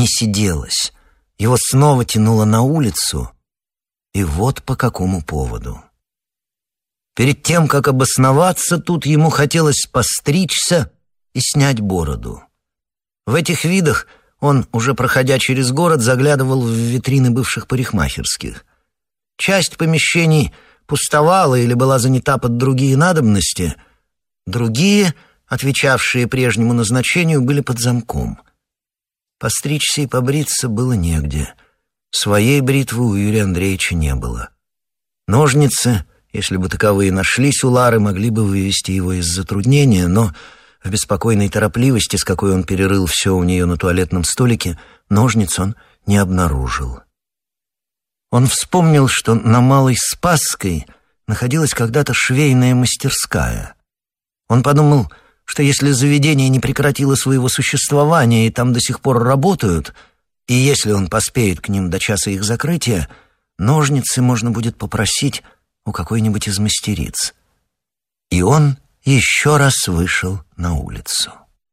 не сиделось. Его снова тянуло на улицу, и вот по какому поводу. Перед тем, как обосноваться тут, ему хотелось постричься и снять бороду. В этих видах он, уже проходя через город, заглядывал в витрины бывших парикмахерских. Часть помещений пустовала или была занята под другие надобности, другие, отвечавшие прежнему назначению, были под замком. Постричься и побриться было негде. Своей бритвы у Юрия Андреевича не было. Ножницы, если бы таковые нашлись у Лары, могли бы вывести его из затруднения, но в беспокойной торопливости, с какой он перерыл все у нее на туалетном столике, ножниц он не обнаружил. Он вспомнил, что на Малой Спасской находилась когда-то швейная мастерская. Он подумал, что если заведение не прекратило своего существования и там до сих пор работают, и если он поспеет к ним до часа их закрытия, ножницы можно будет попросить у какой-нибудь из мастериц. И он еще раз вышел на улицу.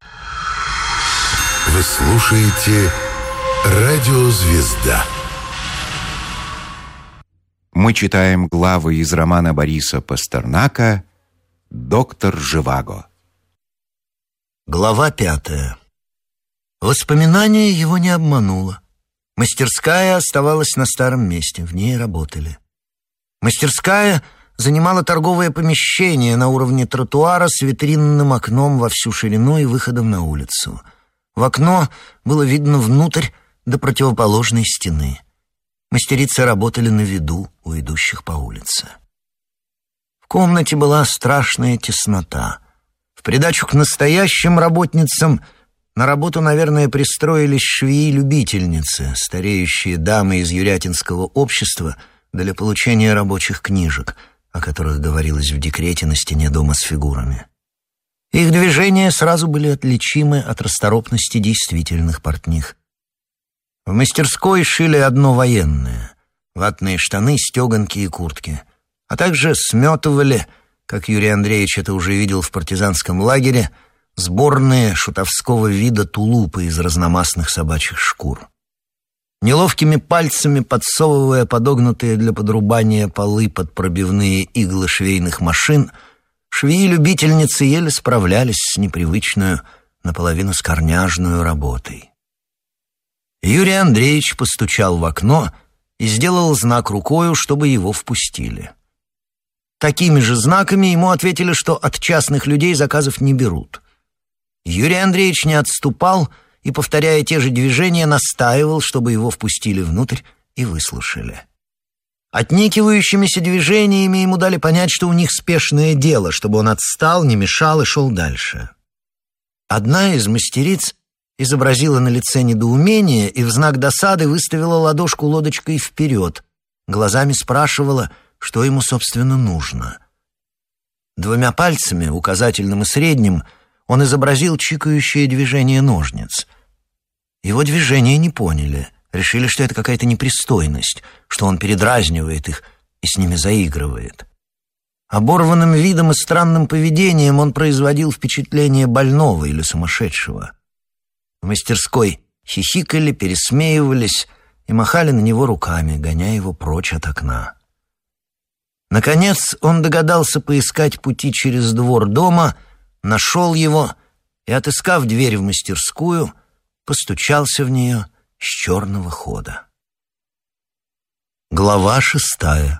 Вы слушаете «Радио Звезда». Мы читаем главы из романа Бориса Пастернака «Доктор Живаго». Глава 5. Воспоминание его не обмануло. Мастерская оставалась на старом месте, в ней работали. Мастерская занимала торговое помещение на уровне тротуара с витринным окном во всю ширину и выходом на улицу. В окно было видно внутрь до противоположной стены. Мастерицы работали на виду у идущих по улице. В комнате была страшная теснота. В придачу к настоящим работницам на работу, наверное, пристроились швеи-любительницы, стареющие дамы из юрятинского общества для получения рабочих книжек, о которых говорилось в декрете на стене дома с фигурами. Их движения сразу были отличимы от расторопности действительных портних. В мастерской шили одно военное — ватные штаны, стеганки и куртки, а также сметывали, как Юрий Андреевич это уже видел в партизанском лагере, сборные шутовского вида тулупы из разномастных собачьих шкур. Неловкими пальцами, подсовывая подогнутые для подрубания полы под пробивные иглы швейных машин, швеи-любительницы еле справлялись с непривычную, наполовину скорняжную работой. Юрий Андреевич постучал в окно и сделал знак рукою, чтобы его впустили. Такими же знаками ему ответили, что от частных людей заказов не берут. Юрий Андреевич не отступал и, повторяя те же движения, настаивал, чтобы его впустили внутрь и выслушали. Отнекивающимися движениями ему дали понять, что у них спешное дело, чтобы он отстал, не мешал и шел дальше. Одна из мастериц изобразила на лице недоумение и в знак досады выставила ладошку лодочкой вперед, глазами спрашивала, что ему, собственно, нужно. Двумя пальцами, указательным и средним, он изобразил чикающее движение ножниц. Его движения не поняли, решили, что это какая-то непристойность, что он передразнивает их и с ними заигрывает. Оборванным видом и странным поведением он производил впечатление больного или сумасшедшего. В мастерской хихикали, пересмеивались и махали на него руками, гоняя его прочь от окна. Наконец он догадался поискать пути через двор дома, нашел его и, отыскав дверь в мастерскую, постучался в нее с черного хода. Глава 6.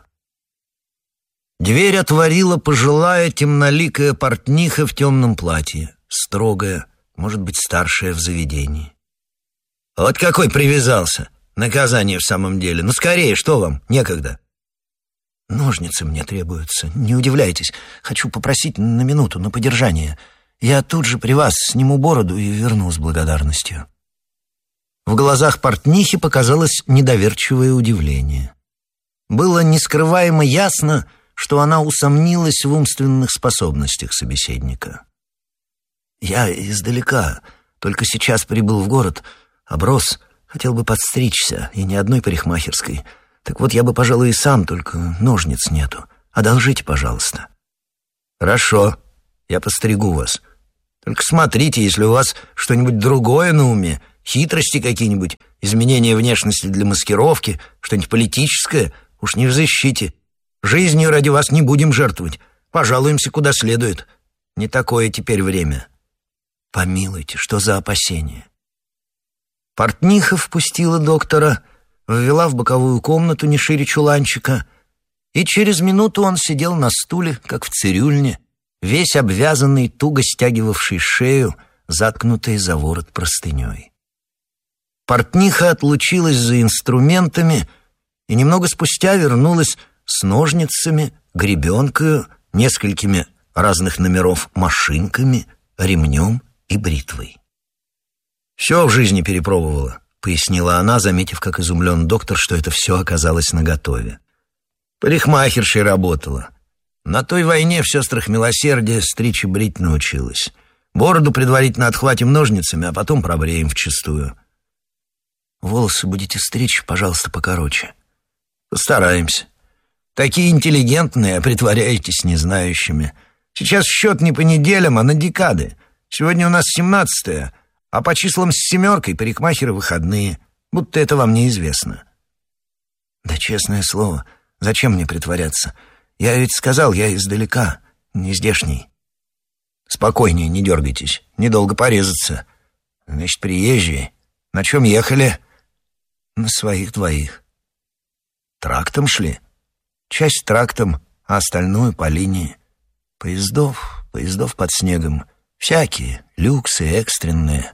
Дверь отворила пожилая темноликая портниха в темном платье, строгая, может быть, старшая в заведении. «Вот какой привязался! Наказание в самом деле! Ну, скорее, что вам? Некогда!» «Ножницы мне требуются, не удивляйтесь. Хочу попросить на минуту, на подержание. Я тут же при вас сниму бороду и верну с благодарностью». В глазах портнихи показалось недоверчивое удивление. Было нескрываемо ясно, что она усомнилась в умственных способностях собеседника. «Я издалека, только сейчас прибыл в город, оброс, хотел бы подстричься, и ни одной парикмахерской. Так вот, я бы, пожалуй, и сам, только ножниц нету. Одолжите, пожалуйста». «Хорошо, я постригу вас. Только смотрите, если у вас что-нибудь другое на уме», — Хитрости какие-нибудь, изменения внешности для маскировки, что-нибудь политическое, уж не в защите. Жизнью ради вас не будем жертвовать. Пожалуемся куда следует. Не такое теперь время. Помилуйте, что за опасения? Портниха впустила доктора, ввела в боковую комнату не шире чуланчика, и через минуту он сидел на стуле, как в цирюльне, весь обвязанный, туго стягивавший шею, заткнутый за ворот простыней. Портниха отлучилась за инструментами и немного спустя вернулась с ножницами, гребенкою, несколькими разных номеров машинками, ремнем и бритвой. «Все в жизни перепробовала», — пояснила она, заметив, как изумлен доктор, что это все оказалось наготове. «Парикмахершей работала. На той войне в сестрах милосердия стричь и брить научилась. Бороду предварительно отхватим ножницами, а потом пробреем вчистую». «Волосы будете стричь, пожалуйста, покороче». «Постараемся. Такие интеллигентные, а притворяетесь незнающими. Сейчас счет не по неделям, а на декады. Сегодня у нас 17-е, а по числам с 7 парикмахеры выходные. Будто это вам неизвестно». «Да честное слово, зачем мне притворяться? Я ведь сказал, я издалека, не здешний». «Спокойнее, не дергайтесь, недолго порезаться. Значит, приезжие. На чем ехали?» «На своих двоих». «Трактом шли?» «Часть трактом, а остальную по линии. Поездов под снегом. Всякие, люксы, экстренные».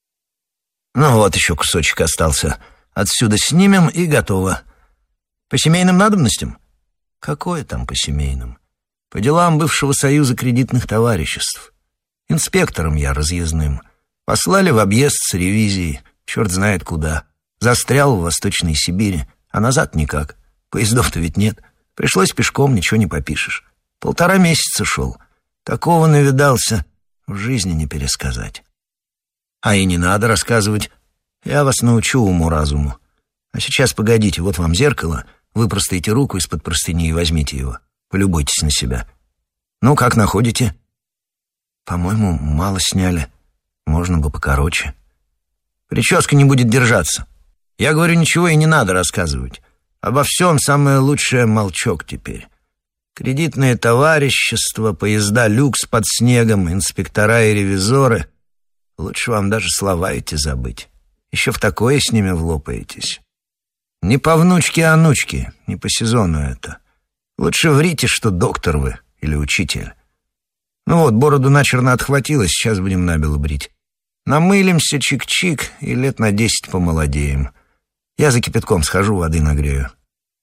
«Ну вот еще кусочек остался. Отсюда снимем и готово. По семейным надобностям?» «Какое там по семейным? По делам бывшего союза кредитных товариществ. Инспектором я разъездным. Послали в объезд с ревизией, черт знает куда. Застрял в Восточной Сибири, а назад никак. Поездов-то ведь нет. Пришлось пешком, ничего не попишешь. 1,5 месяца шел. Такого навидался, в жизни не пересказать. А и не надо рассказывать. Я вас научу уму-разуму. А сейчас погодите, вот вам зеркало. Выпростайте руку из-под простыни и возьмите его. Полюбуйтесь на себя. Ну, как находите?» «По-моему, мало сняли. Можно бы покороче». «Прическа не будет держаться. Я говорю, ничего и не надо рассказывать. Обо всем самое лучшее — молчок теперь. Кредитные товарищества, поезда люкс под снегом, инспектора и ревизоры. Лучше вам даже слова эти забыть. Еще в такое с ними влопаетесь. Не по внучке, а внучке, не по сезону это. Лучше врите, что доктор вы или учитель. Ну вот, бороду начерно отхватилось, сейчас будем набело брить. Намылимся, чик-чик, и лет на 10 помолодеем. Я за кипятком схожу, воды нагрею».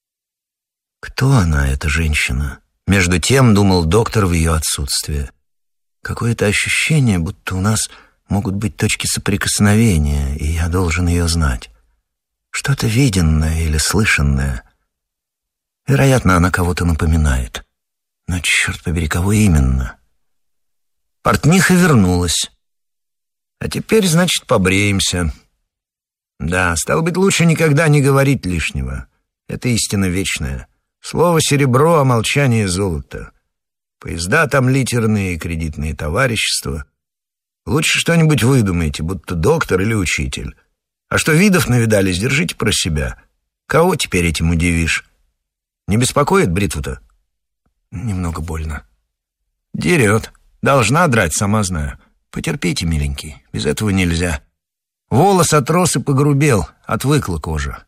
Кто она, эта женщина? Между тем думал доктор в ее отсутствие. Какое-то ощущение, будто у нас могут быть точки соприкосновения, и я должен ее знать. Что-то виденное или слышанное. Вероятно, она кого-то напоминает. Но, черт побери, кого именно? Портниха вернулась. «А теперь, значит, побреемся». «Да, стало быть, лучше никогда не говорить лишнего. Это истина вечная. Слово серебро, а молчание золото. Поезда там литерные и кредитные товарищества. Лучше что-нибудь выдумайте, будто доктор или учитель. А что видов навидались, держите про себя. Кого теперь этим удивишь? Не беспокоит бритву-то?» «Немного больно». «Дерет. Должна драть, сама знаю. Потерпите, миленький, без этого нельзя. Волос отрос и погрубел, отвыкла кожа.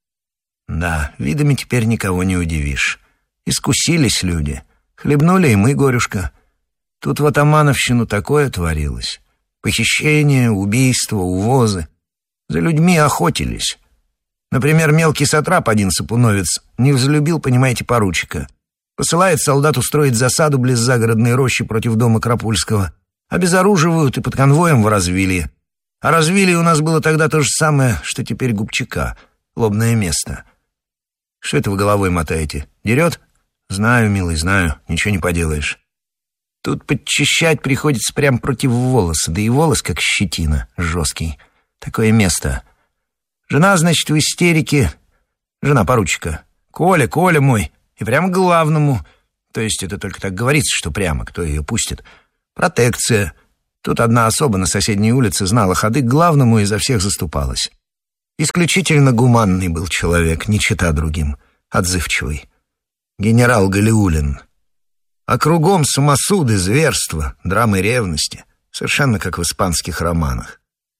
Да, видами теперь никого не удивишь. Искусились люди. Хлебнули и мы, горюшка. Тут в атамановщину такое творилось. Похищения, убийства, увозы. За людьми охотились. Например, мелкий сатрап один сапуновец не взлюбил, понимаете, поручика. Посылает солдат устроить засаду близ загородной рощи против дома Крапульского. Обезоруживают и под конвоем в Развилье. А Развилье у нас было тогда то же самое, что теперь Губчака. Лобное место. Что это вы головой мотаете? Дерет? Знаю, милый, знаю. Ничего не поделаешь. Тут подчищать приходится прямо против волоса. Да и волос как щетина, жесткий. Такое место. Жена, значит, в истерике. Жена поручика. Коля мой. И прямо к главному. То есть это только так говорится, что прямо. Кто ее пустит? Протекция. Тут одна особа на соседней улице знала ходы к главному и изо всех заступалась. Исключительно гуманный был человек, не чета другим, отзывчивый. Генерал Галиулин. А кругом самосуды, зверства, драмы ревности, совершенно как в испанских романах.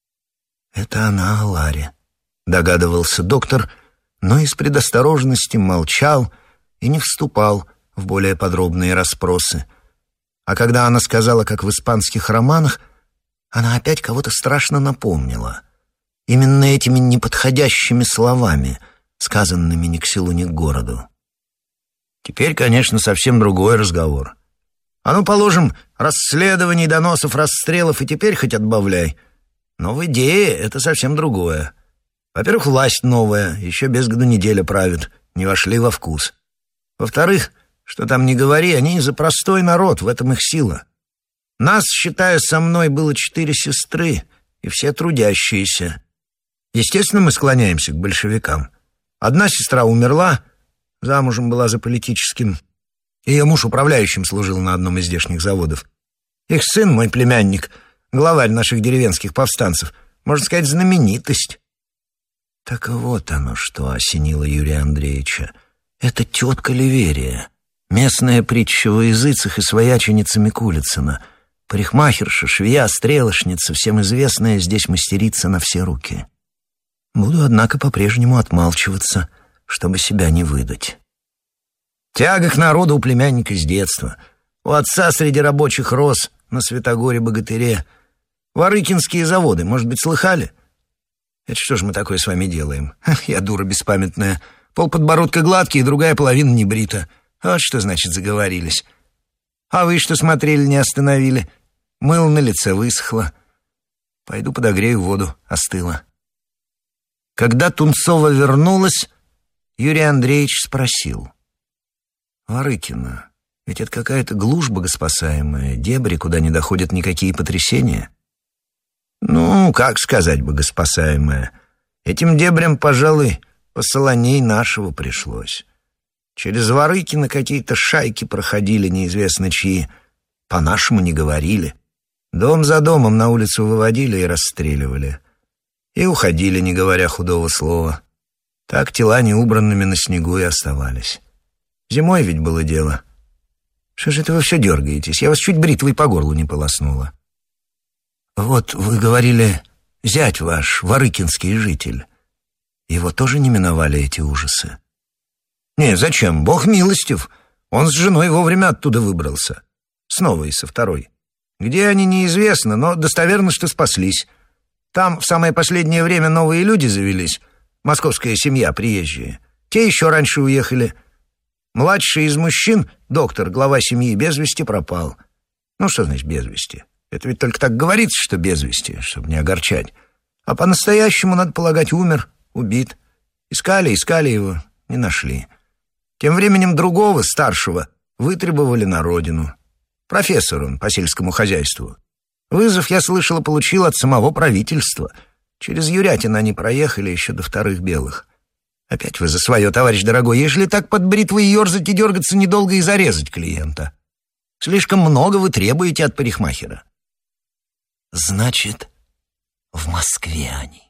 «Это она о Ларе», — догадывался доктор, но из предосторожности молчал и не вступал в более подробные расспросы. А когда она сказала, как в испанских романах, она опять кого-то страшно напомнила. Именно этими неподходящими словами, сказанными ни к селу, ни к городу. Теперь, конечно, совсем другой разговор. А ну, положим, расследований, доносов, расстрелов и теперь хоть отбавляй. Но в идее это совсем другое. Во-первых, власть новая, еще без году неделя правит, не вошли во вкус. Во-вторых, что там ни говори, они за простой народ, в этом их сила. Нас, считая со мной, было 4 сестры, и все трудящиеся. Естественно, мы склоняемся к большевикам. Одна сестра умерла, замужем была за политическим. Ее муж управляющим служил на одном из здешних заводов. Их сын, мой племянник, главарь наших деревенских повстанцев, можно сказать, знаменитость. Так вот оно что осенило Юрия Андреевича. Это тетка Ливерия, местная притча во языцах и свояченица Микулицына, парикмахерша, швея, стрелочница, всем известная здесь мастерица на все руки. Буду, однако, по-прежнему отмалчиваться, чтобы себя не выдать. Тяга к народу у племянника с детства. У отца среди рабочих рос на Святогоре-Богатыре. Ворыкинские заводы, может быть, слыхали? Это что ж мы такое с вами делаем? Я дура беспамятная. Полподбородка гладкий, и другая половина не брита. Вот что значит заговорились. А вы что смотрели, не остановили? Мыло на лице высохло. Пойду подогрею воду, остыла. Когда Тунцова вернулась, Юрий Андреевич спросил. «Ворыкина, ведь это какая-то глушь богоспасаемая, дебри, куда не доходят никакие потрясения?» «Ну, как сказать богоспасаемая? Этим дебрям, пожалуй, посолоней нашего пришлось. Через Ворыкино какие-то шайки проходили, неизвестно чьи. По-нашему не говорили. Дом за домом на улицу выводили и расстреливали. И уходили, не говоря худого слова. Так тела неубранными на снегу и оставались. Зимой ведь было дело. Что же это вы все дергаетесь? Я вас чуть бритвой по горлу не полоснула. Вот вы говорили, зять ваш, ворыкинский житель. Его тоже не миновали эти ужасы? Не, зачем? Бог милостив. Он с женой вовремя оттуда выбрался. Снова и со второй. Где они, неизвестно, но достоверно, что спаслись. Там в самое последнее время новые люди завелись. Московская семья, приезжие. Те еще раньше уехали. Младший из мужчин, доктор, глава семьи, без вести пропал. Ну, что значит без вести? Это ведь только так говорится, что без вести, чтобы не огорчать. А по-настоящему, надо полагать, умер, убит. Искали его, не нашли. Тем временем другого, старшего, вытребовали на родину. Профессор он по сельскому хозяйству. Вызов, я слышала, получил от самого правительства. Через Юрятино они проехали еще до вторых белых. Опять вы за свое, товарищ дорогой. Ежели так под бритвой ерзать и дергаться, недолго и зарезать клиента. Слишком много вы требуете от парикмахера. Значит, в Москве они.